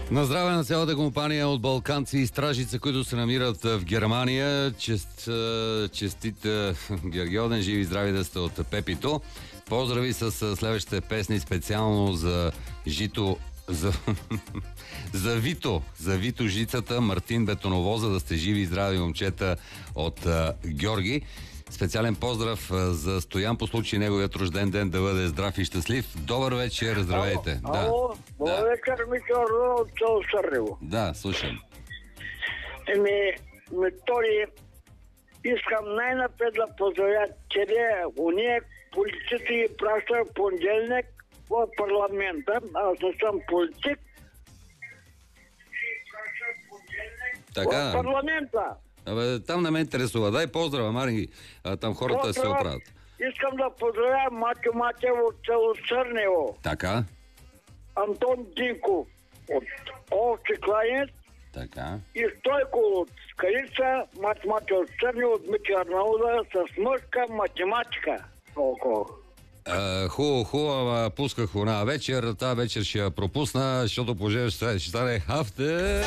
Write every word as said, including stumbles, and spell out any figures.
На здраве на цялата компания от балканци и стражица, които се намират в Германия. Чест, честит Гергьоден, живи и здрави да сте от Пепито. Поздрави с следващите песни специално за Жито, за, за Вито, за Вито Жицата, Мартин Бетоновоза, да сте живи и здрави, момчета, от Георги. Специален поздрав за Стоян по случай неговият рожден ден, да бъде здрав и щастлив. Добър вечер, здравейте. Ало, да. ало, добър да. вечер, Митьор от село Сърнево. Да, слушам. Еми, Методи, искам най-напред да поздравя тебе, уния политици праща в понеделник в парламента. Аз не съм политик. Така. В парламента. Абе, там не ме интересува. Дай поздрава, Марги. А, там хората Поздрав. се оправят. Искам да поздравя Матю Матев от село Сърнево, Така. Антон Динков от Овчи кланец Така. и Стойко от Скалица, математика от Сърнево, от Мити Арнауда с мъжка математика. Толкова. Uh, хубаво, хубаво, пусках една вечер. Тази вечер ще я пропусна, защото поживеш ще стане хафте.